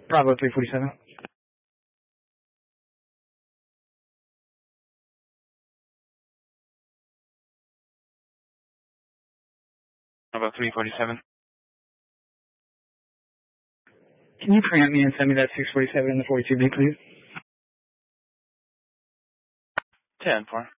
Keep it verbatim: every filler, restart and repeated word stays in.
Bravo three forty-seven. Bravo three forty-seven. Can you preempt me and send me that six forty-seven and the forty-two B, please? ten four.